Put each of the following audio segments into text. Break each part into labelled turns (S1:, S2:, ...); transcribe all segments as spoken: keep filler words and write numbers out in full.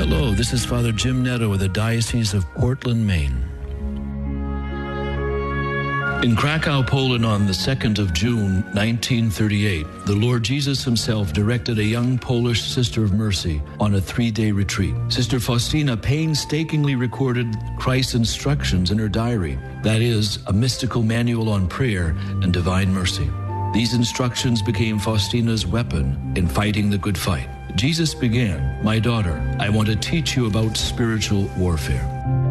S1: Hello, this is Father Jim Netto of the Diocese of Portland, Maine. In Krakow, Poland on the second of June, nineteen thirty-eight, the Lord Jesus himself directed a young Polish Sister of Mercy on a three-day retreat. Sister Faustina painstakingly recorded Christ's instructions in her diary, that is, a mystical manual on prayer and divine mercy. These instructions became Faustina's weapon in fighting the good fight. Jesus began, "My daughter, I want to teach you about spiritual warfare."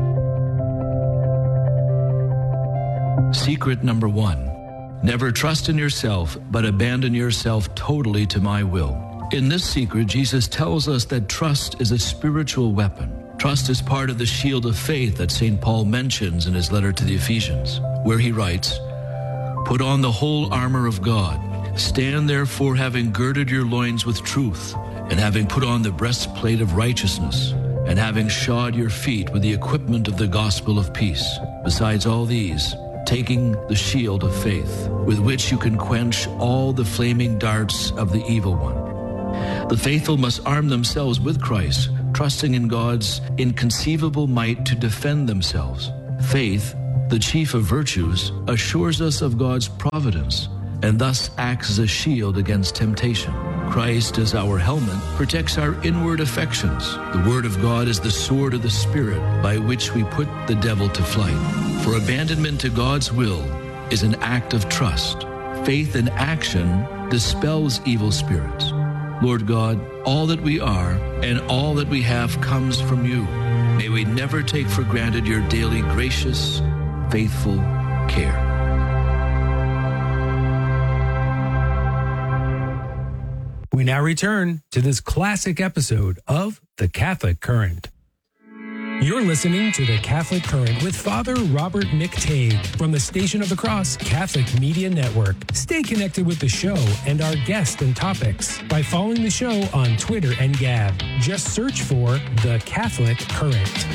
S1: Secret number one, never trust in yourself, but abandon yourself totally to my will. In this secret, Jesus tells us that trust is a spiritual weapon. Trust is part of the shield of faith that Saint Paul mentions in his letter to the Ephesians, where he writes, "Put on the whole armor of God. Stand therefore having girded your loins with truth, and having put on the breastplate of righteousness, and having shod your feet with the equipment of the gospel of peace. Besides all these, taking the shield of faith, with which you can quench all the flaming darts of the evil one." The faithful must arm themselves with Christ, trusting in God's inconceivable might to defend themselves. Faith, the chief of virtues, assures us of God's providence, and thus acts as a shield against temptation. Christ, as our helmet, protects our inward affections. The Word of God is the sword of the Spirit by which we put the devil to flight. For abandonment to God's will is an act of trust. Faith in action dispels evil spirits. Lord God, all that we are and all that we have comes from you. May we never take for granted your daily gracious, faithful care.
S2: We now return to this classic episode of The Catholic Current. You're listening to The Catholic Current with Father Robert McTague from the Station of the Cross Catholic Media Network. Stay connected with the show and our guests and topics by following the show on Twitter and Gab. Just search for The Catholic Current.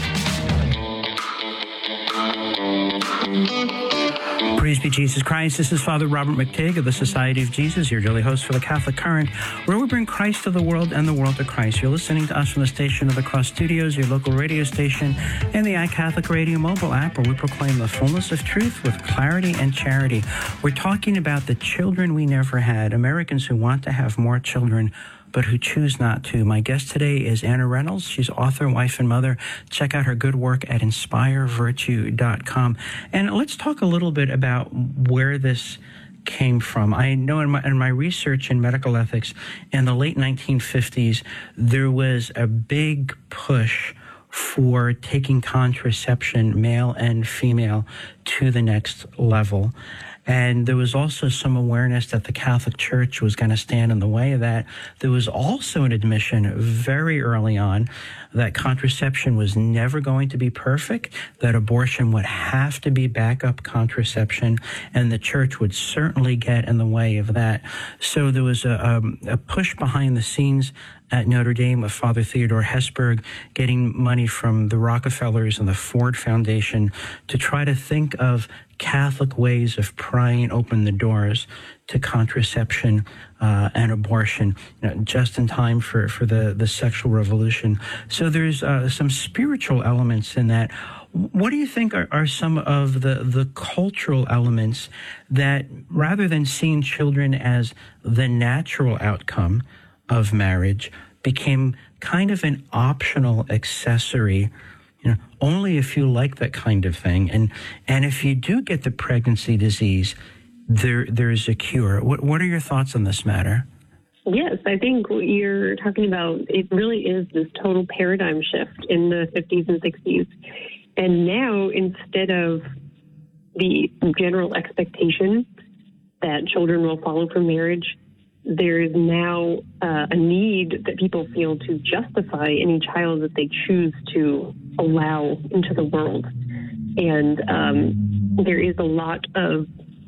S3: Praise be Jesus Christ. This is Father Robert McTague of the Society of Jesus, your daily host for the Catholic Current, where we bring Christ to the world and the world to Christ. You're listening to us from the Station of the Cross Studios, your local radio station, and the iCatholic Radio mobile app, where we proclaim the fullness of truth with clarity and charity. We're talking about the children we never had, Americans who want to have more children, but who choose not to. My guest today is Anna Reynolds. She's author, wife, and mother. Check out her good work at inspire virtue dot com. And let's talk a little bit about where this came from. I know in my, in my research in medical ethics, in the late nineteen fifties, there was a big push for taking contraception, male and female, to the next level. And there was also some awareness that the Catholic Church was going to stand in the way of that. There was also an admission very early on that contraception was never going to be perfect, that abortion would have to be backup contraception, and the Church would certainly get in the way of that. So there was a, a, a push behind the scenes at Notre Dame of Father Theodore Hesburgh, getting money from the Rockefellers and the Ford Foundation to try to think of Catholic ways of prying open the doors to contraception uh, and abortion, you know, just in time for, for the, the sexual revolution. So there's uh, some spiritual elements in that. What do you think are, are some of the, the cultural elements that, rather than seeing children as the natural outcome of marriage, became kind of an optional accessory? You know, only if you like that kind of thing, and and if you do get the pregnancy disease, there there's a cure. What what are your thoughts on this matter?
S4: Yes, I think what you're talking about, it really is this total paradigm shift in the fifties and sixties. And now, instead of the general expectation that children will follow from marriage, there is now uh, a need that people feel to justify any child that they choose to allow into the world. And um, there is a lot of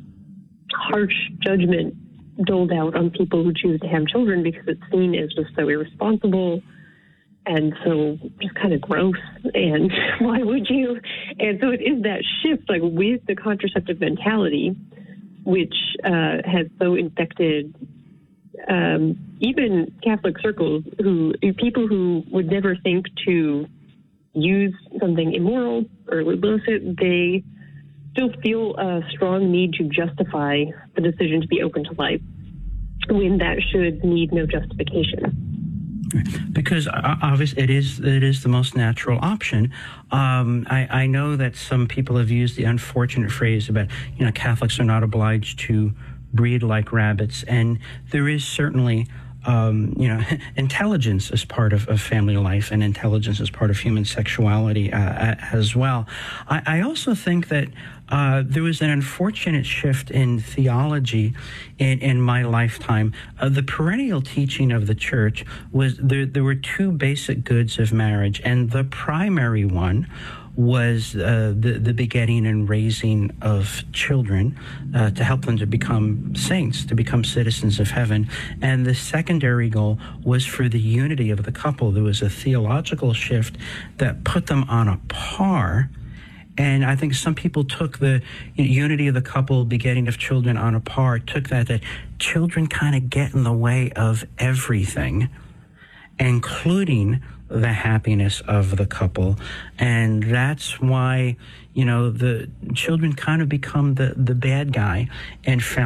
S4: harsh judgment doled out on people who choose to have children because it's seen as just so irresponsible and so just kind of gross. And why would you? And so it is that shift, like with the contraceptive mentality, which uh, has so infected um, even Catholic circles, who people who would never think to use something immoral or illicit, they still feel a strong need to justify the decision to be open to life when that should need no justification.
S3: Because obviously it is it is the most natural option. Um, I, I know that some people have used the unfortunate phrase about, you know, Catholics are not obliged to breed like rabbits, and there is certainly um, you know, intelligence as part of, of family life, and intelligence as part of human sexuality uh, as well. I, I also think that uh, there was an unfortunate shift in theology in, in my lifetime. Uh, the perennial teaching of the church was there, there were two basic goods of marriage, and the primary one was uh, the, the begetting and raising of children uh, to help them to become saints, to become citizens of heaven. And the secondary goal was for the unity of the couple. There was a theological shift that put them on a par. And I think some people took the unity of the couple, begetting of children on a par, took that, that children kind of get in the way of everything, including the happiness of the couple. And that's why, you know, the children kind of become the, the bad guy, and family